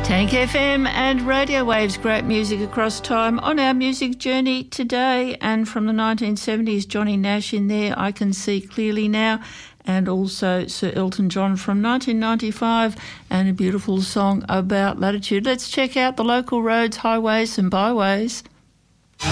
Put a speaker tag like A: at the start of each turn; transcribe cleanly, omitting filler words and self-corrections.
A: Tank FM and Radio Waves, great music across time on our music journey today. And from the 1970s, Johnny Nash in there, I Can See Clearly Now, and also Sir Elton John from 1995 and a beautiful song about latitude. Let's check out the local roads, highways and byways.